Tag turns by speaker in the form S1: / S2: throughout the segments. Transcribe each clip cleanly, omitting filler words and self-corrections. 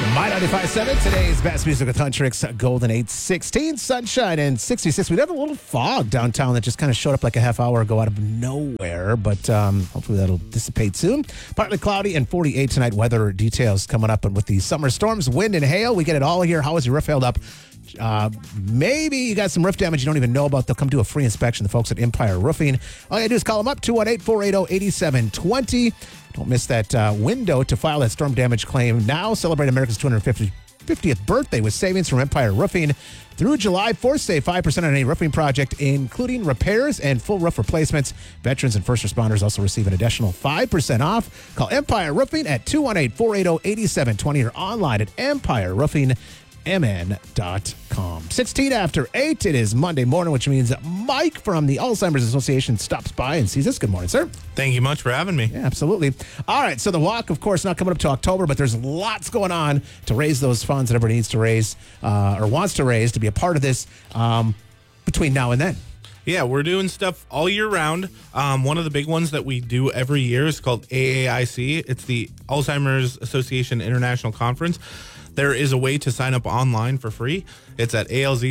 S1: My 95.7, today's best music with Huntrix, Golden 816, sunshine and 66. We had a little fog downtown that just kind of showed up like a half hour ago out of nowhere, but hopefully that'll dissipate soon. Partly cloudy and 48 tonight. Weather details coming up, and with the summer storms, wind and hail, we get it all here. How is your roof held up? Maybe you got some roof damage you don't even know about. They'll come do a free inspection, the folks at Empire Roofing. All you gotta do is call them up, 218-480-8720. Don't miss that window to file that storm damage claim now. Celebrate America's 250th birthday with savings from Empire Roofing. Through July 4th, save 5% on any roofing project, including repairs and full roof replacements. Veterans and first responders also receive an additional 5% off. Call Empire Roofing at 218-480-8720 or online at EmpireRoofingMN.com. 16 after 8. It is Monday morning, which means that Mike from the Alzheimer's Association stops by and sees us. Good morning, sir.
S2: Thank you much for having me.
S1: Yeah, absolutely. All right, so the walk, of course, not coming up to October, but there's lots going on to raise those funds that everybody needs to raise or wants to raise to be a part of this between now and then.
S2: Yeah, we're doing stuff all year round. One of the big ones that we do every year is called AAIC. It's the Alzheimer's Association International Conference. There is a way to sign up online for free. It's at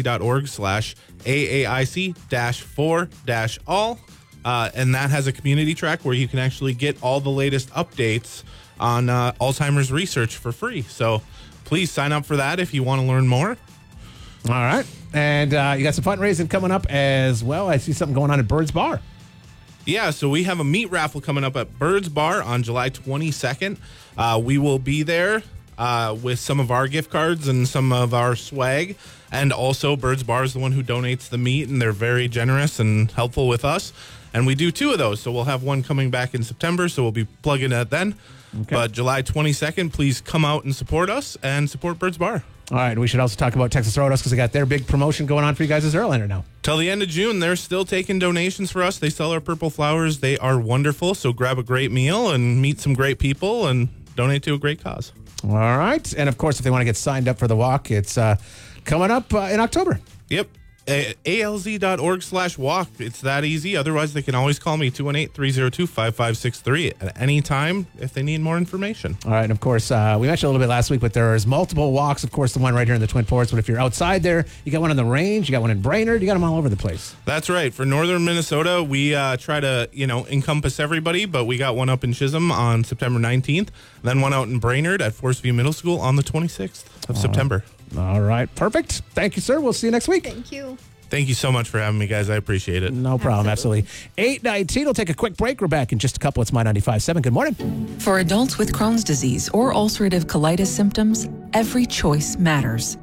S2: alz.org/AAIC-4-all. And that has a community track where you can actually get all the latest updates on Alzheimer's research for free. So please sign up for that if you want to learn more.
S1: All right. And you got some fundraising coming up as well. I see something going on at Bird's Bar.
S2: Yeah, so we have a meat raffle coming up at Bird's Bar on July 22nd. We will be there with some of our gift cards and some of our swag. And also, Bird's Bar is the one who donates the meat, and they're very generous and helpful with us. And we do 2 of those, so we'll have one coming back in September, so we'll be plugging that then. Okay. But July 22nd, please come out and support us and support Bird's Bar.
S1: All right, we should also talk about Texas Roadhouse because they got their big promotion going on for you guys as Airliner now.
S2: Till the end of June, they're still taking donations for us. They sell our purple flowers. They are wonderful, so grab a great meal and meet some great people and donate to a great cause.
S1: All right, and of course, if they want to get signed up for the walk, it's coming up in October.
S2: Yep. alz.org/walk. It's that easy. Otherwise, they can always call me, 218-302-5563 at any time if they need more information.
S1: All right. And of course, we mentioned a little bit last week, but there's multiple walks. Of course, the one right here in the Twin Forts. But if you're outside there, you got one on the range, you got one in Brainerd, you got them all over the place.
S2: That's right. For northern Minnesota, we try to, encompass everybody, but we got one up in Chisholm on September 19th, then one out in Brainerd at Forest View Middle School on the 26th of September.
S1: All right. Perfect. Thank you, sir. We'll see you next week.
S3: Thank you.
S2: Thank you so much for having me, guys. I appreciate it.
S1: No problem. Absolutely. 8:19. We'll take a quick break. We're back in just a couple. It's My 95.7. Good morning.
S4: For adults with Crohn's disease or ulcerative colitis symptoms, every choice matters.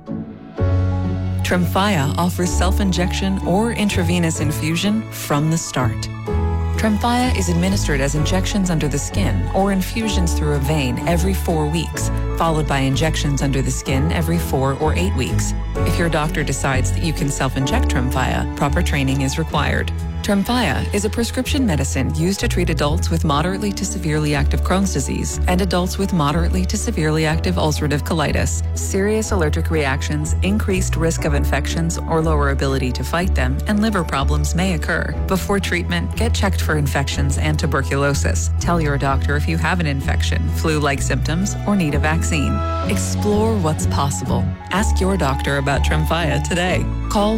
S4: Tremfya offers self-injection or intravenous infusion from the start. Tremfya is administered as injections under the skin or infusions through a vein every 4 weeks, followed by injections under the skin every 4 or 8 weeks. If your doctor decides that you can self-inject Tremfya, proper training is required. Tremfya is a prescription medicine used to treat adults with moderately to severely active Crohn's disease and adults with moderately to severely active ulcerative colitis. Serious allergic reactions, increased risk of infections or lower ability to fight them, and liver problems may occur. Before treatment, get checked for infections and tuberculosis. Tell your doctor if you have an infection, flu-like symptoms, or need a vaccine. Explore what's possible. Ask your doctor about Tremfya today. Call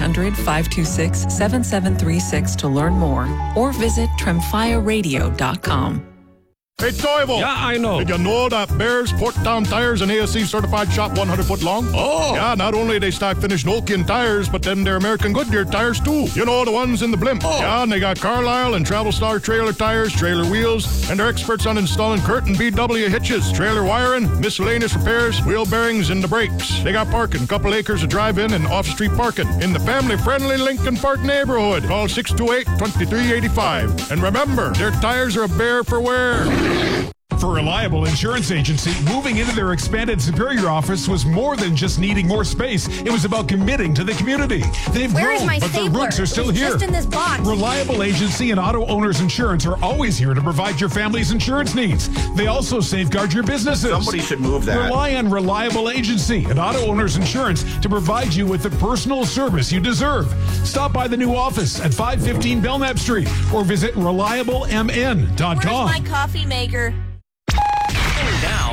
S4: 1-800-526-7736 to learn more or visit tremfyaradio.com.
S5: Hey, Toivo.
S6: Yeah, I know.
S5: Did you know that Bears Port Town Tires and ASC certified shop 100 foot long?
S6: Oh.
S5: Yeah, not only they stock finished Nokian tires, but then they're American Goodyear tires too. You know, the ones in the blimp.
S6: Oh.
S5: Yeah, and they got Carlisle and Travel Star trailer tires, trailer wheels, and they're experts on installing Curtin BW hitches, trailer wiring, miscellaneous repairs, wheel bearings, and the brakes. They got parking, couple acres of drive-in and off-street parking in the family-friendly Lincoln Park neighborhood. Call 628-2385. And remember, their tires are a bear for wear.
S7: For Reliable Insurance Agency, moving into their expanded Superior office was more than just needing more space. It was about committing to the community. They've
S3: Where is
S7: grown,
S3: my
S7: but their
S3: stapler?
S7: roots are still
S3: It's
S7: here.
S3: just in this box.
S7: Reliable Agency and Auto Owners Insurance are always here to provide your family's insurance needs. They also safeguard your businesses.
S8: Somebody should move that.
S7: Rely on Reliable Agency and Auto Owners Insurance to provide you with the personal service you deserve. Stop by the new office at 515 Belknap Street or visit reliablemn.com.
S3: Where's my coffee maker?
S9: Now,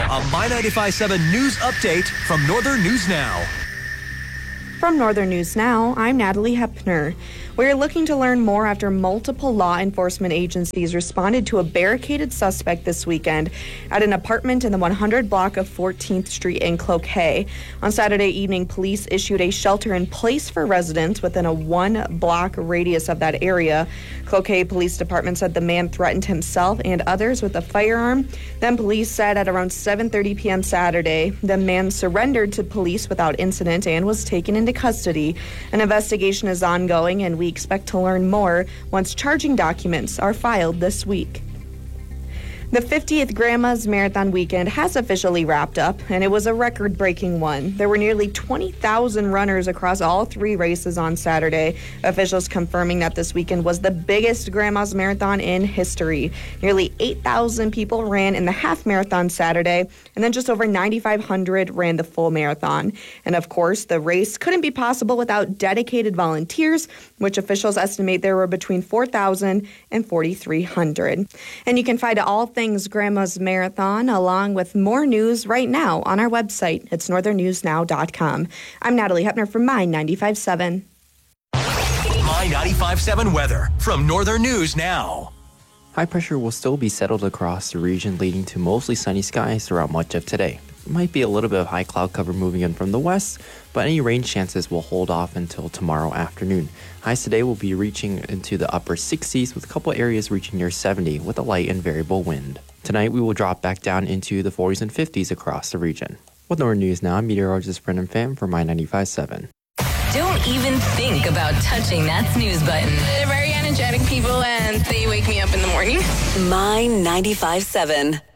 S3: A My 95.7 News Update from Northern News Now.
S6: From Northern News Now, I'm Natalie Hepner. We're looking to learn more after multiple law enforcement agencies responded to a barricaded suspect this weekend at an apartment in the 100 block of 14th Street in Cloquet. On Saturday evening, police issued a shelter-in-place for residents within a 1-block radius of that area. Cloquet Police Department said the man threatened himself and others with a firearm. Then police said at around 7:30 p.m. Saturday, the man surrendered to police without incident and was taken into custody. An investigation is ongoing, and we expect to learn more once charging documents are filed this week. The 50th Grandma's Marathon weekend has officially wrapped up, and it was a record-breaking one. There were nearly 20,000 runners across all 3 races on Saturday. Officials confirming that this weekend was the biggest Grandma's Marathon in history. Nearly 8,000 people ran in the half marathon Saturday, and then just over 9,500 ran the full marathon. And of course, the race couldn't be possible without dedicated volunteers, which officials estimate there were between 4,000 and 4,300. And you can find all things Grandma's Marathon along with more news right now on our website. It's northernnewsnow.com. I'm Natalie Hepner from My 95.7.
S3: My 95.7 weather from Northern News Now.
S8: High pressure will still be settled across the region, leading to mostly sunny skies throughout much of today. Might be a little bit of high cloud cover moving in from the west, but any rain chances will hold off until tomorrow afternoon. Highs today will be reaching into the upper 60s, with a couple areas reaching near 70 with a light and variable wind. Tonight we will drop back down into the 40s and 50s across the region. With Northern News Now, I'm meteorologist Brendan Pham for My 95.7.
S9: Don't even think about touching that snooze button.
S10: They're very energetic people and they wake me up in the morning.
S9: My 95.7.